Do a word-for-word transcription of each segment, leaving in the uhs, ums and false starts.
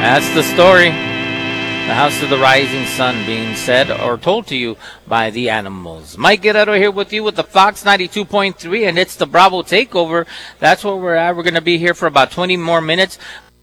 That's the story. The House of the Rising Sun being said or told to you by the animals. Mike Guerrero here with you with the Fox ninety-two point three, and it's the Bravo Takeover. That's where we're at. We're going to be here for about twenty more minutes.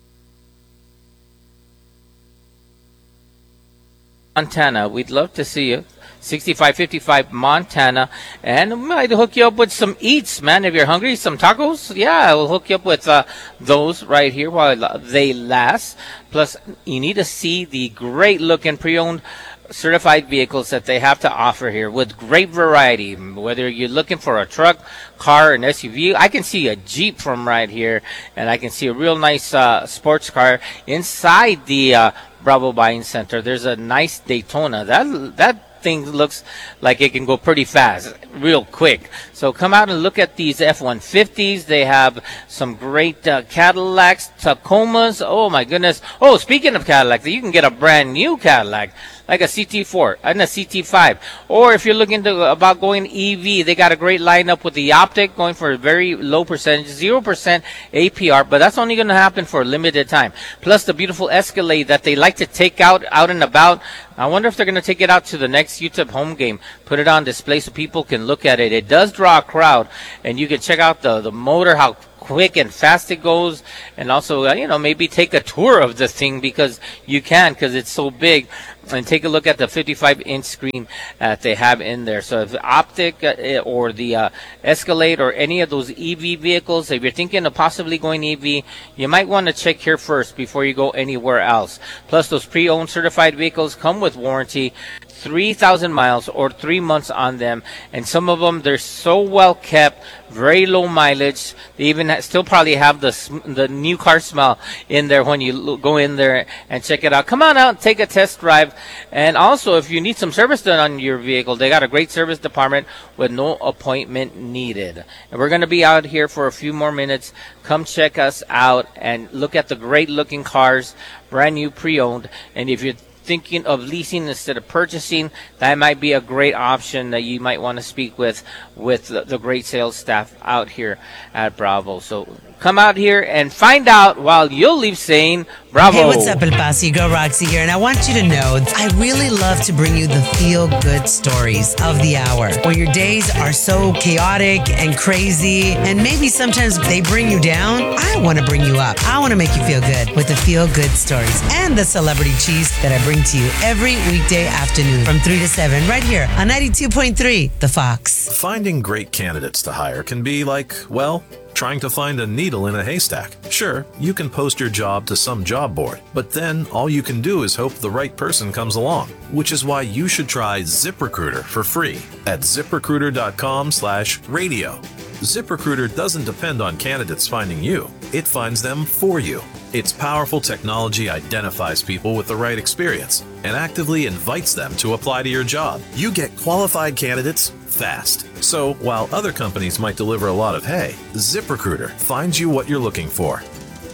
Montana, we'd love to see you. sixty-five fifty-five Montana, and we might hook you up with some eats, man. If you're hungry, some tacos, yeah, we'll hook you up with uh, those right here while they last. Plus, you need to see the great-looking pre-owned certified vehicles that they have to offer here with great variety. Whether you're looking for a truck, car, an S U V, I can see a Jeep from right here, and I can see a real nice uh, sports car inside the uh, Bravo Buying Center. There's a nice Daytona. That that thing looks like it can go pretty fast, real quick. So come out and look at these F one fifties. They have some great uh, Cadillacs, Tacomas. Oh my goodness. Oh, speaking of Cadillacs, you can get a brand new Cadillac, like a C T four and a C T five. Or if you're looking to about going E V, they got a great lineup with the Optic going for a very low percentage, zero percent A P R, but that's only going to happen for a limited time. Plus the beautiful Escalade that they like to take out out and about. I wonder if they're going to take it out to the next U T E P home game, put it on display so people can look at it. It does draw a crowd, and you can check out the, the motor, how quick and fast it goes, and also, uh, you know, maybe take a tour of the thing because you can, because it's so big. And take a look at the fifty-five inch screen that they have in there. So if the Optic uh, or the uh, Escalade or any of those E V vehicles, if you're thinking of possibly going E V, you might want to check here first before you go anywhere else. Plus, those pre-owned certified vehicles come with warranty, three thousand miles or three months on them, and some of them, they're so well kept, very low mileage. They even ha- still probably have the sm- the new car smell in there when you l- go in there and check it out. Come on out and take a test drive. And also, if you need some service done on your vehicle, they got a great service department with no appointment needed. And we're going to be out here for a few more minutes. Come check us out and look at the great looking cars, brand new pre-owned. And if you're thinking of leasing instead of purchasing, that might be a great option that you might want to speak with with the, the great sales staff out here at Bravo. So come out here and find out while you'll leave saying Bravo. Hey, what's up, El Paso? Your girl Roxy here, and I want you to know I really love to bring you the feel-good stories of the hour. When your days are so chaotic and crazy, and maybe sometimes they bring you down, I want to bring you up. I want to make you feel good with the feel-good stories and the celebrity cheese that I bring to you every weekday afternoon from three to seven right here on ninety-two point three, The Fox. Finding great candidates to hire can be like, well, trying to find a needle in a haystack. Sure, you can post your job to some job board, but then all you can do is hope the right person comes along, which is why you should try ZipRecruiter for free at ZipRecruiter.com slash radio. ZipRecruiter doesn't depend on candidates finding you. It finds them for you. Its powerful technology identifies people with the right experience and actively invites them to apply to your job. You get qualified candidates fast. So while other companies might deliver a lot of hay, ZipRecruiter finds you what you're looking for.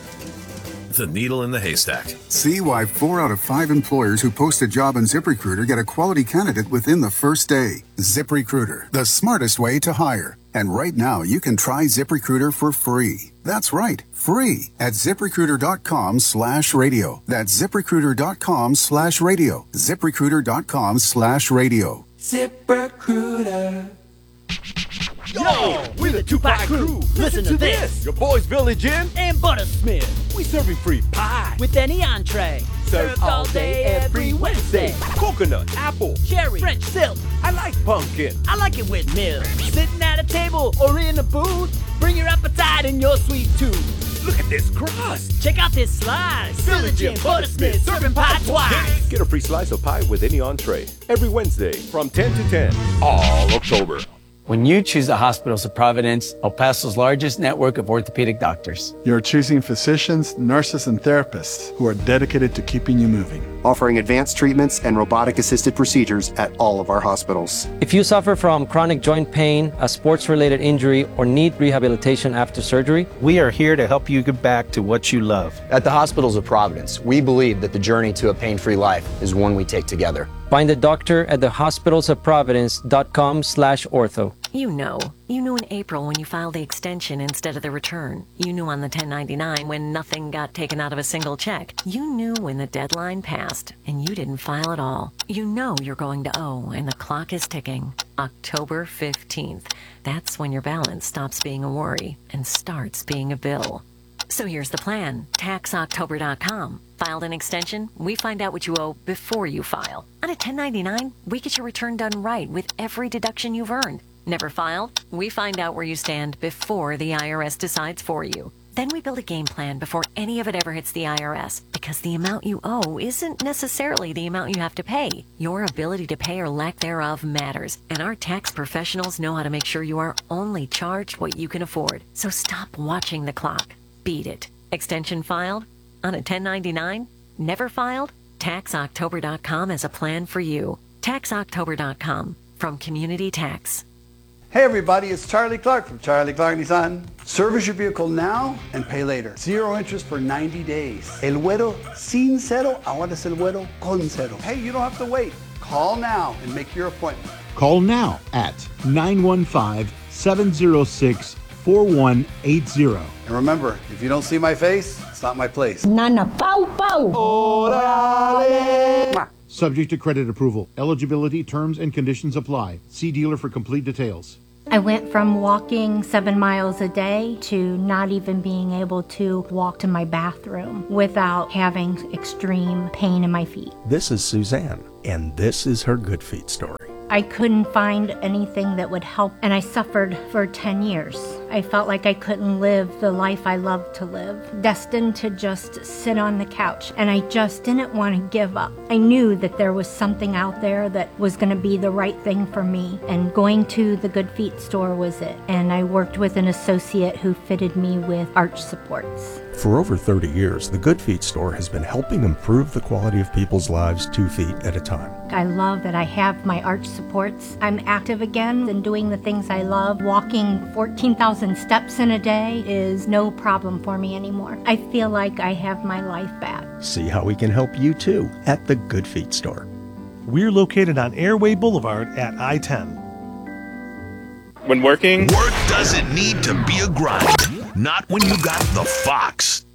The needle in the haystack. See why four out of five employers who post a job on ZipRecruiter get a quality candidate within the first day. ZipRecruiter, the smartest way to hire. And right now, you can try ZipRecruiter for free. That's right, free at ZipRecruiter.com slash radio. That's ZipRecruiter.com slash radio. ZipRecruiter.com slash radio. ZipRecruiter. Yo, we're the Tupac crew. Listen to this. Your boys Village Inn and Buttersmith. We serving free pie with any entree. Served all day, every Wednesday. Coconut, apple, cherry, French silk. I like pumpkin. I like it with milk. Sitting at a table or in a booth, bring your appetite and your sweet tooth. Look at this crust. Check out this slice. Village Inn, Buttersmith, serving pie twice. Get a free slice of pie with any entree every Wednesday from ten to ten, all October. When you choose the Hospitals of Providence, El Paso's largest network of orthopedic doctors. You're choosing physicians, nurses, and therapists who are dedicated to keeping you moving. Offering advanced treatments and robotic-assisted procedures at all of our hospitals. If you suffer from chronic joint pain, a sports-related injury, or need rehabilitation after surgery, we are here to help you get back to what you love. At the Hospitals of Providence, we believe that the journey to a pain-free life is one we take together. Find a doctor at the hospitals of providence dot com slash ortho. You know. You knew in April when you filed the extension instead of the return. You knew on the ten ninety-nine when nothing got taken out of a single check. You knew when the deadline passed and you didn't file at all. You know you're going to owe and the clock is ticking. October fifteenth. That's when your balance stops being a worry and starts being a bill. So here's the plan. tax october dot com. Filed an extension? We find out what you owe before you file. On a ten ninety-nine, we get your return done right with every deduction you've earned. Never filed? We find out where you stand before the I R S decides for you. Then we build a game plan before any of it ever hits the I R S, because the amount you owe isn't necessarily the amount you have to pay. Your ability to pay or lack thereof matters, and our tax professionals know how to make sure you are only charged what you can afford. So stop watching the clock. Beat it. Extension filed? On a ten ninety-nine? Never filed? tax october dot com has a plan for you. tax october dot com from Community Tax. Hey everybody, it's Charlie Clark from Charlie Clark Nissan. Service your vehicle now and pay later. Zero interest for ninety days. El güero sin cero, ahora es el güero con cero. Hey, you don't have to wait. Call now and make your appointment. Call now at nine one five, seven zero six, four one eight zero. And remember, if you don't see my face, it's not my place. Nana pau pau. Orale. Subject to credit approval. Eligibility, terms, and conditions apply. See dealer for complete details. I went from walking seven miles a day to not even being able to walk to my bathroom without having extreme pain in my feet. This is Suzanne, and this is her Good Feet story. I couldn't find anything that would help, and I suffered for ten years. I felt like I couldn't live the life I loved to live, destined to just sit on the couch, and I just didn't want to give up. I knew that there was something out there that was going to be the right thing for me, and going to the Good Feet store was it. And I worked with an associate who fitted me with arch supports. For over thirty years, the Good Feet store has been helping improve the quality of people's lives two feet at a time. I love that I have my arch supports. I'm active again and doing the things I love. Walking fourteen thousand steps in a day is no problem for me anymore. I feel like I have my life back. See how we can help you too at the Good Feet store. We're located on Airway Boulevard at I ten. When working, work doesn't need to be a grind. Not when you got the Fox.